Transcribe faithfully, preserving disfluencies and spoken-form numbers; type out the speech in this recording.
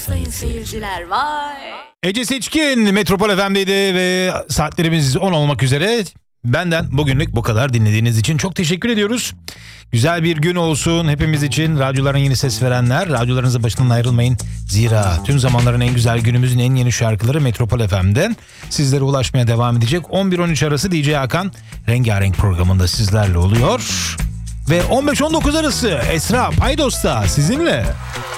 sayın seyirciler. Vay. Ece Seçkin Metropol F M'deydi ve saatlerimiz on olmak üzere. Benden bugünlük bu kadar. Dinlediğiniz için çok teşekkür ediyoruz. Güzel bir gün olsun hepimiz için. Radyoların yeni ses verenler, radyolarınızın başından ayrılmayın. Zira tüm zamanların en güzel, günümüzün en yeni şarkıları Metropol F M'den sizlere ulaşmaya devam edecek. on bir on üç arası D J Hakan Rengarenk programında sizlerle oluyor. Ve on beş on dokuz arası Esra Paydos da sizinle.